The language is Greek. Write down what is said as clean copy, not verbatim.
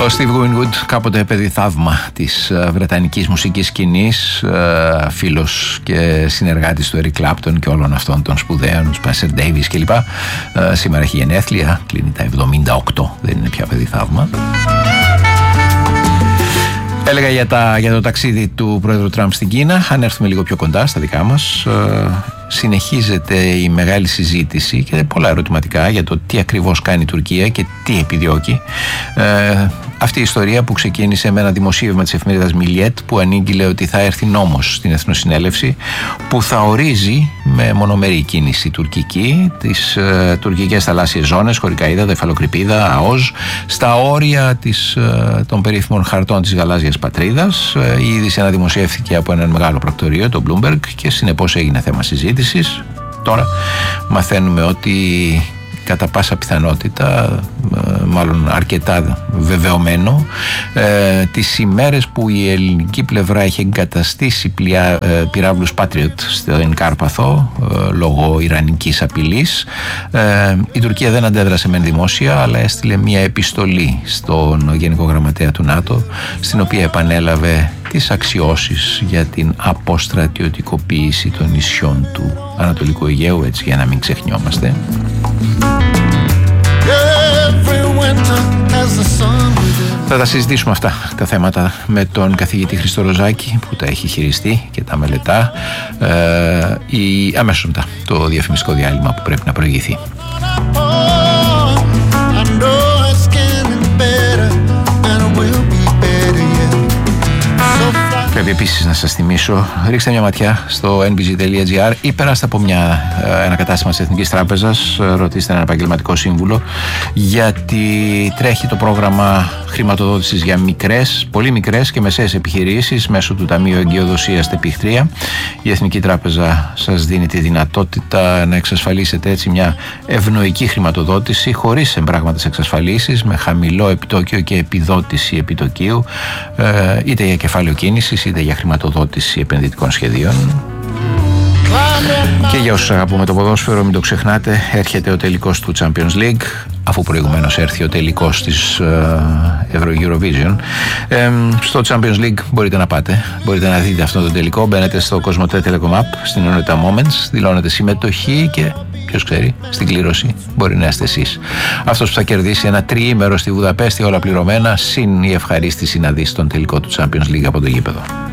Ο Steve Winwood, κάποτε παιδί θαύμα της βρετανικής μουσικής σκηνής, φίλος και συνεργάτης του Eric Clapton και όλων αυτών των σπουδαίων, του Spencer Davis κλπ. Σήμερα έχει γενέθλια, κλείνει τα 78, δεν είναι πια παιδί θαύμα. Έλεγα για το ταξίδι του πρόεδρου Τραμπ στην Κίνα. Αν έρθουμε λίγο πιο κοντά στα δικά μας, συνεχίζεται η μεγάλη συζήτηση και πολλά ερωτηματικά για το τι ακριβώς κάνει η Τουρκία και τι επιδιώκει. Αυτή η ιστορία που ξεκίνησε με ένα δημοσίευμα της εφημερίδας Μιλιέτ που ανήγγειλε ότι θα έρθει νόμος στην Εθνοσυνέλευση που θα ορίζει με μονομερή κίνηση τουρκική τις τουρκικές θαλάσσιες ζώνες, χωρικά ύδατα, υφαλοκρηπίδα, ΑΟΖ, στα όρια των περίφημων χαρτών της γαλάζιας πατρίδας. Η είδηση αναδημοσιεύθηκε από έναν μεγάλο πρακτορείο, το Bloomberg, και συνεπώς έγινε θέμα συζήτησης. Τώρα μαθαίνουμε ότι κατά πάσα πιθανότητα, μάλλον αρκετά βεβαιωμένο, τις ημέρες που η ελληνική πλευρά είχε εγκαταστήσει πυράβλους Patriot στην Κάρπαθο λόγω ιρανικής απειλής, η Τουρκία δεν αντέδρασε μεν δημόσια, αλλά έστειλε μια επιστολή στον Γενικό Γραμματέα του ΝΑΤΟ, στην οποία επανέλαβε τις αξιώσεις για την αποστρατιωτικοποίηση των νησιών του Ανατολικού Αιγαίου, έτσι για να μην ξεχνιόμαστε. Θα τα συζητήσουμε αυτά τα θέματα με τον καθηγητή Χριστό Ροζάκη που τα έχει χειριστεί και τα μελετά αμέσως μετά το διαφημιστικό διάλειμμα που πρέπει να προηγηθεί. Πρέπει επίσης να σας θυμίσω, ρίξτε μια ματιά στο nbg.gr ή περάστε από ένα κατάστημα της Εθνικής Τράπεζας, ρωτήστε έναν επαγγελματικό σύμβουλο, γιατί τρέχει το πρόγραμμα χρηματοδότησης για πολύ μικρές και μεσαίες επιχειρήσεις μέσω του Ταμείου Εγκυοδοσίας ΤΕΠΙΧ3. Η Εθνική Τράπεζα σας δίνει τη δυνατότητα να εξασφαλίσετε έτσι μια ευνοϊκή χρηματοδότηση χωρίς εμπράγματες εξασφαλίσεις, με χαμηλό επιτόκιο και επιδότηση επιτοκίου, είτε για κεφάλαιο κίνησης είτε για χρηματοδότηση επενδυτικών σχεδίων. Και για όσους αγαπούμε το ποδόσφαιρο, μην το ξεχνάτε, έρχεται ο τελικός του Champions League, αφού προηγουμένως έρθει ο τελικός της Eurovision. Στο Champions League μπορείτε να πάτε, μπορείτε να δείτε αυτό το τελικό. Μπαίνετε στο Cosmote Telecom App, στην ενότητα Moments, δηλώνετε συμμετοχή και ποιος ξέρει, στην κλήρωση μπορεί να είστε εσείς αυτός που θα κερδίσει ένα τριήμερο στη Βουδαπέστη, όλα πληρωμένα, συν η ευχαρίστηση να δεις τον τελικό του Champions League από το γήπεδο.